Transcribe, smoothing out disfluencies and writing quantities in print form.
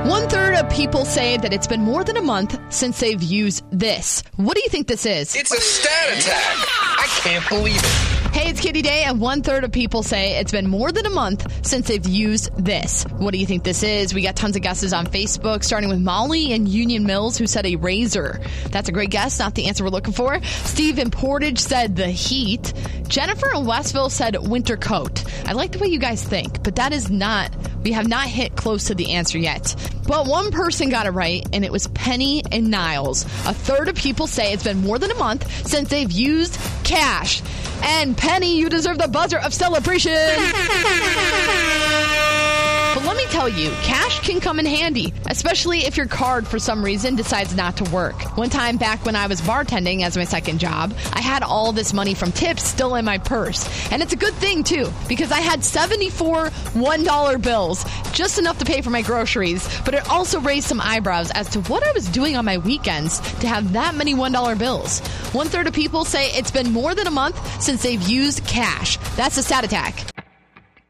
1/3 of people say that it's been more than a month since they've used this. What do you think this is? It's a stat attack. I can't believe it. Hey, it's Kitty Day, and 1/3 of people say it's been more than a month since they've used this. What do you think this is? We got tons of guesses on Facebook, starting with Molly in Union Mills, who said a razor. That's a great guess, not the answer we're looking for. Steve in Portage said the heat. Jennifer in Westville said winter coat. I like the way you guys think, but that is not, we have not hit close to the answer yet. But one person got it right, and it was Penny and Niles. 1/3 of people say it's been more than a month since they've used cash. And Penny, you deserve the buzzer of celebration. But let me tell you, cash can come in handy, especially if your card for some reason decides not to work. One time back when I was bartending as my second job, I had all this money from tips still in my purse. And it's a good thing, too, because I had 74 $1 bills, just enough to pay for my groceries. But it also raised some eyebrows as to what I was doing on my weekends to have that many $1 bills. 1/3 of people say it's been more than a month since they've used cash. That's a stat attack.